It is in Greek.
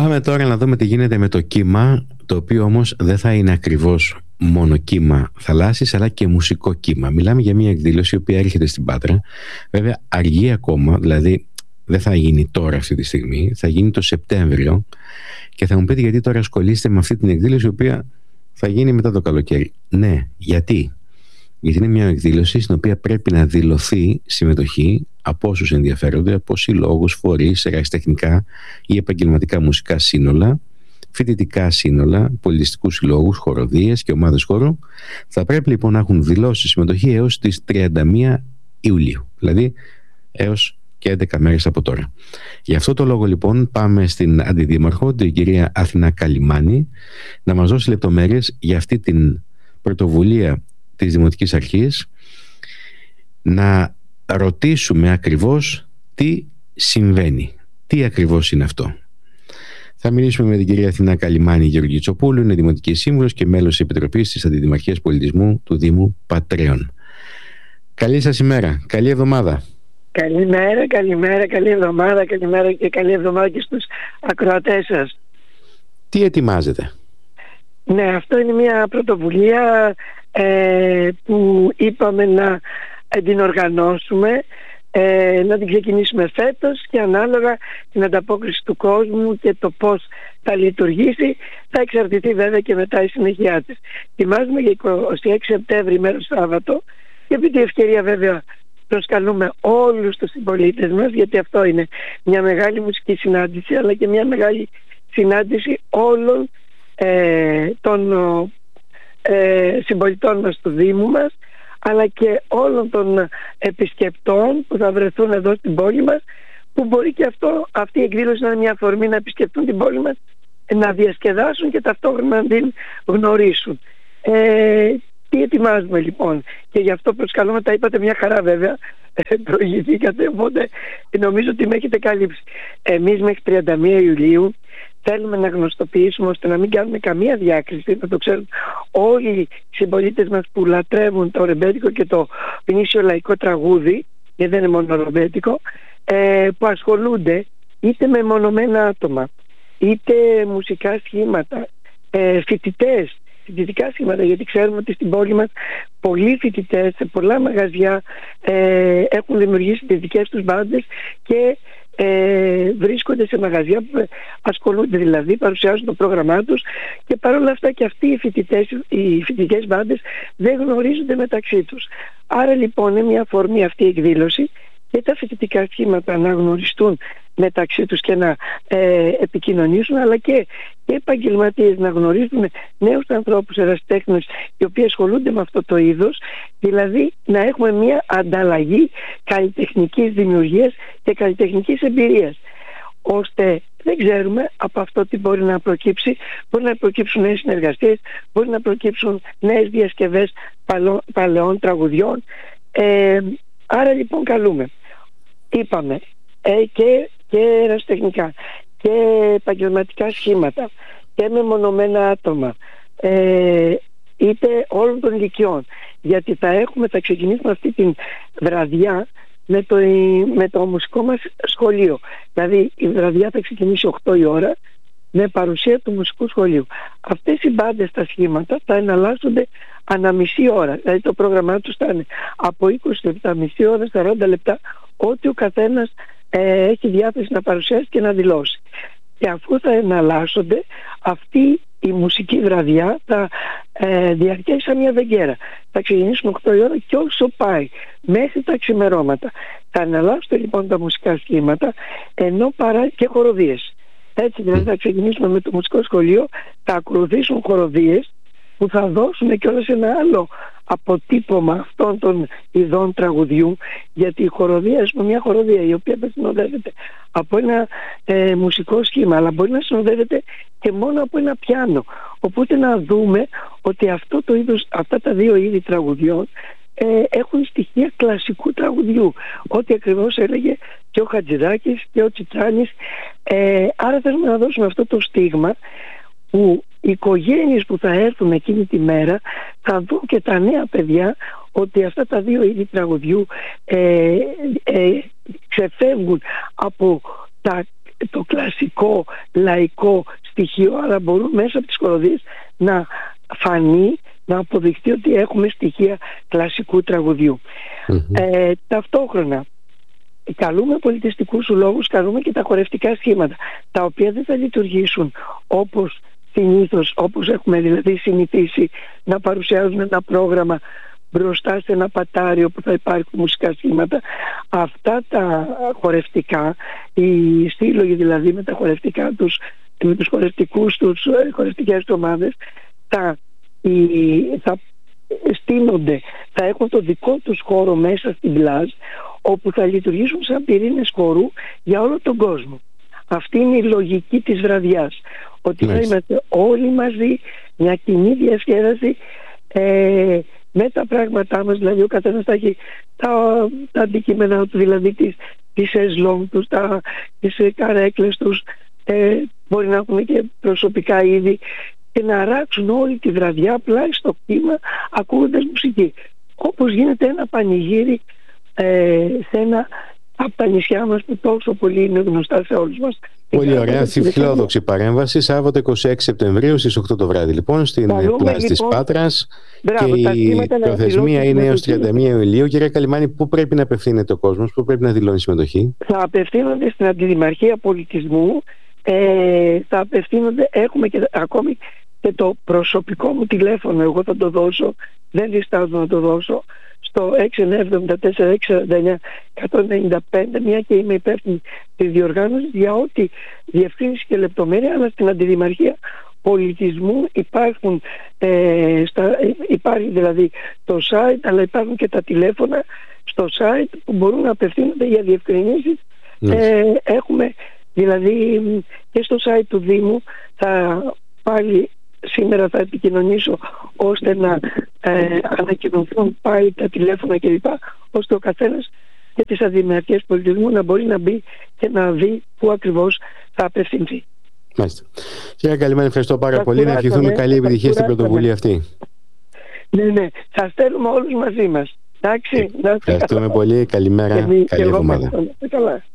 Πάμε τώρα να δούμε τι γίνεται με το κύμα, το οποίο όμως δεν θα είναι ακριβώς μόνο κύμα θαλάσσης, αλλά και μουσικό κύμα. Μιλάμε για μια εκδήλωση η οποία έρχεται στην Πάτρα. Βέβαια αργεί ακόμα, δηλαδή δεν θα γίνει τώρα αυτή τη στιγμή, θα γίνει το Σεπτέμβριο. Και θα μου πείτε γιατί τώρα ασχολείστε με αυτή την εκδήλωση η οποία θα γίνει μετά το καλοκαίρι. Ναι, γιατί είναι μια εκδήλωση στην οποία πρέπει να δηλωθεί συμμετοχή από όσους ενδιαφέρονται, από συλλόγους, φορείς, ερασιτεχνικά ή επαγγελματικά μουσικά σύνολα, φοιτητικά σύνολα, πολιτιστικούς συλλόγους, χοροδίες και ομάδες χώρου. Θα πρέπει λοιπόν να έχουν δηλώσει συμμετοχή έως τις 31 Ιουλίου, δηλαδή έως και 11 μέρες από τώρα. Γι' αυτό το λόγο λοιπόν πάμε στην Αντιδήμαρχο, την κυρία Αθηνά Καλιμάνη, να μας δώσει λεπτομέρειες για αυτή την πρωτοβουλία της Δημοτικής Αρχής, να ρωτήσουμε ακριβώς τι συμβαίνει, τι ακριβώς είναι αυτό. Θα μιλήσουμε με την κυρία Αθηνά Καλιμάνη Γεωργιτσοπούλου, είναι Δημοτική Σύμβουλος και μέλος της Επιτροπής της Αντιδημαρχίας Πολιτισμού του Δήμου Πατρέων. Καλή σας ημέρα, καλή εβδομάδα. Καλημέρα, καλή εβδομάδα, καλημέρα και καλή εβδομάδα και στους ακροατές σας. Τι ετοιμάζετε? Ναι, αυτό είναι μια πρωτοβουλία που είπαμε να την οργανώσουμε, να την ξεκινήσουμε φέτος και ανάλογα την ανταπόκριση του κόσμου και το πώς θα λειτουργήσει θα εξαρτηθεί βέβαια και μετά η συνέχεια της. Ετοιμάζουμε για 26 Σεπτέμβρη, μέρος Σάββατο, και επί τη ευκαιρία βέβαια προσκαλούμε όλους τους συμπολίτες μας, γιατί αυτό είναι μια μεγάλη μουσική συνάντηση αλλά και μια μεγάλη συνάντηση όλων των συμπολιτών μας του Δήμου μας, αλλά και όλων των επισκεπτών που θα βρεθούν εδώ στην πόλη μας, που μπορεί και αυτή η εκδήλωση να είναι μια αφορμή να επισκεφτούν την πόλη μας, να διασκεδάσουν και ταυτόχρονα να την γνωρίσουν. Τι ετοιμάζουμε λοιπόν, και γι' αυτό προσκαλούμε, τα είπατε μια χαρά βέβαια, προηγηθήκατε, οπότε νομίζω ότι με έχετε καλύψει. Εμείς μέχρι 31 Ιουλίου θέλουμε να γνωστοποιήσουμε, ώστε να μην κάνουμε καμία διάκριση, να το ξέρουν όλοι οι συμπολίτες μας που λατρεύουν το ρεμπέτικο και το γνήσιο λαϊκό τραγούδι, και δεν είναι μόνο ρεμπέτικο, που ασχολούνται είτε με μονομένα άτομα, είτε μουσικά σχήματα, φοιτητικά σχήματα, γιατί ξέρουμε ότι στην πόλη μας πολλοί φοιτητές σε πολλά μαγαζιά έχουν δημιουργήσει τις δικές τους μπάντες και βρίσκονται σε μαγαζιά που ασχολούνται, δηλαδή παρουσιάζουν το πρόγραμμά τους, και παρόλα αυτά και αυτοί οι φοιτητικές μπάντες δεν γνωρίζονται μεταξύ τους. Άρα λοιπόν είναι μια αφορμή αυτή η εκδήλωση και τα φοιτητικά σχήματα να γνωριστούν μεταξύ τους και να επικοινωνήσουν, αλλά και επαγγελματίες να γνωρίζουν νέους ανθρώπους, ερασιτέχνες, οι οποίοι ασχολούνται με αυτό το είδος, δηλαδή να έχουμε μια ανταλλαγή καλλιτεχνικής δημιουργίας και καλλιτεχνικής εμπειρίας, ώστε δεν ξέρουμε από αυτό τι μπορεί να προκύψει. Μπορεί να προκύψουν νέες συνεργασίες, μπορεί να προκύψουν νέες διασκευές παλαιών τραγουδιών. Άρα λοιπόν καλούμε, είπαμε, και ερασιτεχνικά και επαγγελματικά σχήματα και μεμονωμένα άτομα, είτε όλων των ηλικιών, γιατί θα ξεκινήσουμε αυτή την βραδιά με το μουσικό μας σχολείο. Δηλαδή η βραδιά θα ξεκινήσει 8 η ώρα με παρουσία του μουσικού σχολείου. Αυτές οι μπάντες, τα σχήματα θα εναλλάσσονται ανά μισή ώρα, δηλαδή το πρόγραμμά τους θα είναι από 20 λεπτά, μισή ώρα, 40 λεπτά, ό,τι ο καθένας έχει διάθεση να παρουσιάσει και να δηλώσει. Και αφού θα εναλλάσσονται, αυτή η μουσική βραδιά θα διαρκέσει σαν μια δεγγέρα. Θα ξεκινήσουμε 8 η ώρα και όσο πάει μέχρι τα ξημερώματα. Θα εναλλάσσονται λοιπόν τα μουσικά σχήματα, ενώ και χοροδίες. Έτσι δηλαδή θα ξεκινήσουμε με το μουσικό σχολείο, θα ακολουθήσουν χοροδίες που θα δώσουν κιόλας ένα άλλο αποτύπωμα αυτών των ειδών τραγουδιού, γιατί η χοροδία, μια χοροδία η οποία δεν συνοδεύεται από ένα μουσικό σχήμα, αλλά μπορεί να συνοδεύεται και μόνο από ένα πιάνο. Οπότε να δούμε ότι αυτά τα δύο είδη τραγουδιών έχουν στοιχεία κλασικού τραγουδιού, ό,τι ακριβώς έλεγε και ο Χατζηδάκης και ο Τσιτσάνης. Άρα θέλουμε να δώσουμε αυτό το στίγμα, που οι οικογένειες που θα έρθουν εκείνη τη μέρα θα δουν, και τα νέα παιδιά, ότι αυτά τα δύο είδη τραγουδιού ξεφεύγουν από τα το κλασικό λαϊκό στοιχείο, αλλά μπορούν μέσα από τις χοροδίες να φανεί, να αποδειχτεί ότι έχουμε στοιχεία κλασικού τραγουδιού. Ταυτόχρονα καλούμε πολιτιστικούς λόγους, καλούμε και τα χορευτικά σχήματα, τα οποία δεν θα λειτουργήσουν όπως συνήθως, όπως έχουμε δηλαδή συνηθίσει να παρουσιάζουν ένα πρόγραμμα μπροστά σε ένα πατάριο που θα υπάρχουν μουσικά σχήματα. Αυτά τα χορευτικά, οι σύλλογοι δηλαδή με τα χορευτικά τους, με τους χορευτικούς τους, χορευτικές ομάδες, θα στείνονται, θα έχουν το δικό τους χώρο μέσα στην πλάζ, όπου θα λειτουργήσουν σαν πυρήνες χορού για όλο τον κόσμο. Αυτή είναι η λογική της βραδιάς, ότι θα είμαστε όλοι μαζί, μια κοινή διασκέδαση με τα πράγματά μας, δηλαδή ο καθένας θα έχει τα αντικείμενα του, δηλαδή τις εσλόμ τους, τις καρέκλες τους, μπορεί να έχουν και προσωπικά είδη, και να αράξουν όλη τη βραδιά πλάι στο κύμα ακούγοντας μουσική. Όπως γίνεται ένα πανηγύρι σε ένα από τα νησιά μας που τόσο πολύ είναι γνωστά σε όλους μας. Πολύ ωραία, αυτή η φιλόδοξη παρέμβαση. Σάββατο 26 Σεπτεμβρίου στις 8 το βράδυ λοιπόν στην πλάζ της Πάτρας. Μπράβο, και η προθεσμία είναι έως 31 Ιουλίου. Κυρία Καλιμάνη, πού πρέπει να απευθύνεται ο κόσμος, πού πρέπει να δηλώνει συμμετοχή? Θα απευθύνονται στην Αντιδημαρχία Πολιτισμού, θα απευθύνονται, έχουμε και ακόμη και το προσωπικό μου τηλέφωνο, εγώ θα το δώσω, δεν διστάζω να το δώσω, στο 6974-649-195, μια και είμαι υπεύθυνη της διοργάνωσης για ό,τι διευκρίνηση και λεπτομέρεια, αλλά στην Αντιδημαρχία Πολιτισμού υπάρχει δηλαδή το site, αλλά υπάρχουν και τα τηλέφωνα στο site που μπορούν να απευθύνονται για διευκρινήσεις. Έχουμε δηλαδή και στο site του Δήμου, πάλι σήμερα θα επικοινωνήσω ώστε να ανακοινωθούν πάλι τα τηλέφωνα κλπ, ώστε ο καθένας και τις Αντιδημαρχίες Πολιτισμού να μπορεί να μπει και να δει πού ακριβώς θα απευθυνθεί. Μάλιστα. Κύριε Καλιμάνη, ευχαριστώ πάρα πολύ. Να ευχηθούμε καλή επιτυχία στην πρωτοβουλία αυτή. Ναι, θα στέλνουμε όλους μαζί μας. Εντάξει, ευχαριστούμε πολύ. Καλημέρα, καλή εβδομάδα. Καλά.